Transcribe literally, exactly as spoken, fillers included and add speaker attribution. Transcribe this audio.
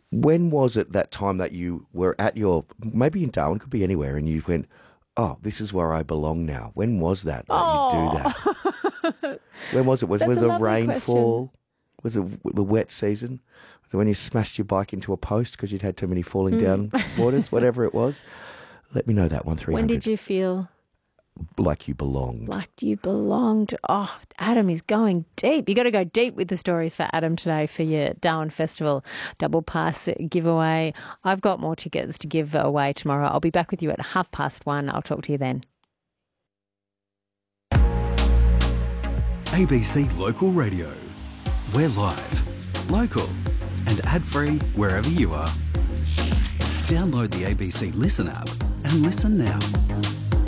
Speaker 1: When was it that time that you were at your, maybe in Darwin, could be anywhere, and you went, oh, this is where I belong now? When was that that you do
Speaker 2: Oh,
Speaker 1: that? When was it? Was it
Speaker 2: that's
Speaker 1: when
Speaker 2: a
Speaker 1: the
Speaker 2: lovely
Speaker 1: rainfall? Was it the wet season? Was it when you smashed your bike into a post because you'd had too many falling down waters? Whatever it was. Let me know that one three
Speaker 2: When
Speaker 1: hundred.
Speaker 2: did you feel
Speaker 1: Like you belonged.
Speaker 2: like you belonged? Oh, Adam is going deep. You got to go deep with the stories for Adam today for your Darwin Festival double pass giveaway. I've got more tickets to give away tomorrow. I'll be back with you at half past one. I'll talk to you then.
Speaker 3: A B C Local Radio. We're live, local and ad-free wherever you are. Download the A B C Listen app and listen now.